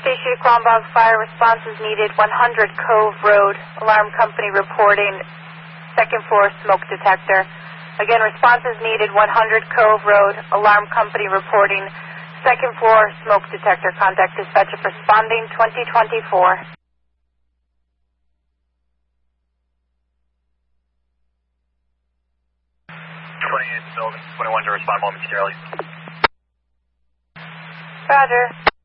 Station Quambog Fire response is needed. 100 Cove Road. Alarm company reporting second floor smoke detector. Again, response is needed. 100 Cove Road. Alarm company reporting second floor smoke detector. Contact dispatcher responding 2024. 28 building, 21 to respond momentarily. Roger.